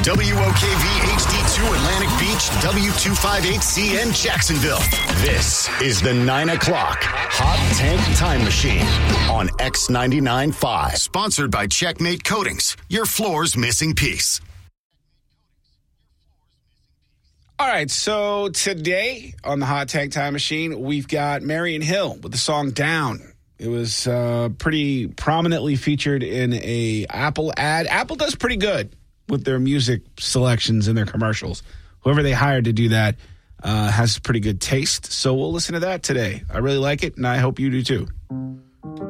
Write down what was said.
WOKV HD2 Atlantic Beach, W258CN Jacksonville. This is the 9 o'clock Hot Tank Time Machine on X99.5. Sponsored by Checkmate Coatings, your floor's missing piece. All right, so today on the Hot Tank Time Machine, we've got Marion Hill with the song Down. It was pretty prominently featured in a Apple ad. Apple does pretty good with their music selections in their commercials. Whoever they hired to do that has pretty good taste. So we'll listen to that today. I really like it, and I hope you do too.